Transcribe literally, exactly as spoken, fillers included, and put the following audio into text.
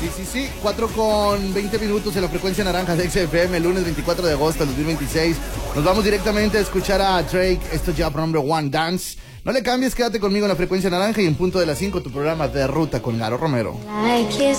Sí, sí, sí, cuatro con veinte minutos en la frecuencia naranja de X F M, el lunes veinticuatro de agosto del dos mil veintiséis. Nos vamos directamente a escuchar a Drake, esto es ya number one dance. No le cambies, quédate conmigo en la frecuencia naranja y en punto de las cinco tu programa de Ruta con Garo Romero.